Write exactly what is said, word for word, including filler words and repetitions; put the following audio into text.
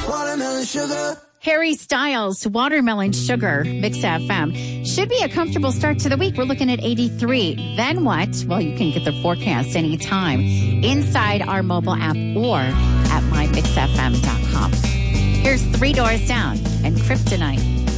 Watermelon sugar. Harry Styles, Watermelon Sugar, Mix F M. Should be a comfortable start to the week. We're looking at eighty-three. Then what? Well, you can get the forecast anytime inside our mobile app or at my mix f m dot com. Here's Three Doors Down and Kryptonite.